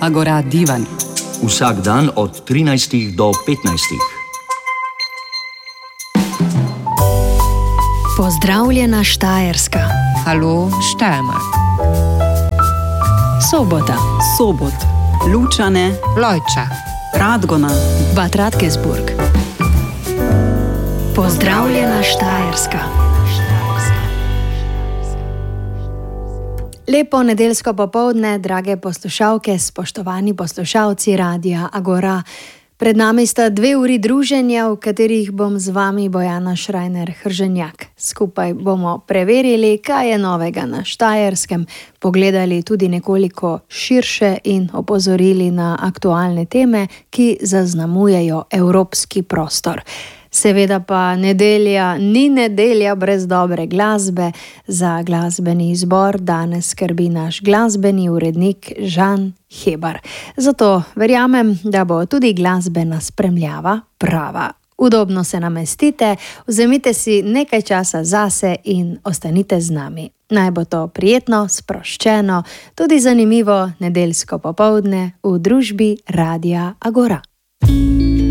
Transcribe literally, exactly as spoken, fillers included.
Agora Divan. Vsak dan od trinajstih do petnajstih. Pozdravljena Štajerska. Halo Steiermark. Sobota. Sobot. Lučane. Lojča. Radgona. Bad Radkersburg. Pozdravljena Štajerska. Lepo nedeljsko popoldne, drage poslušalke, spoštovani poslušalci Radia Agora. Pred nami sta dve uri druženja, v katerih bom z vami Bojana Šrajner-Hrženjak. Skupaj bomo preverili, kaj je novega na Štajerskem, pogledali tudi nekoliko širše in opozorili na aktualne teme, ki zaznamujejo evropski prostor. Seveda pa nedelja ni nedelja brez dobre glasbe. Za glasbeni izbor danes skrbi naš glasbeni urednik Žan Hebar. Zato verjamem, da bo tudi glasbena spremljava prava. Udobno se namestite, vzemite si nekaj časa zase in ostanite z nami. Naj bo to prijetno, sproščeno, tudi zanimivo nedeljsko popoldne v družbi Radia Agora.